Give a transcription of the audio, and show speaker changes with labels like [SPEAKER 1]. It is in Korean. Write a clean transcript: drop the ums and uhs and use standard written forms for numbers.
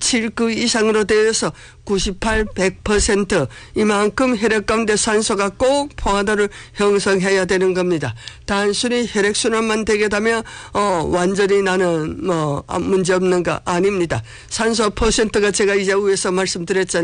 [SPEAKER 1] 97 그 이상으로 되어서 98, 100% 이만큼 혈액 가운데 산소가 꼭 포화도를 형성해야 되는 겁니다. 단순히 혈액순환만 되게 되면 완전히 나는 문제 없는 거 아닙니다. 산소 퍼센트가 제가 이제 위에서 말씀드렸잖아요.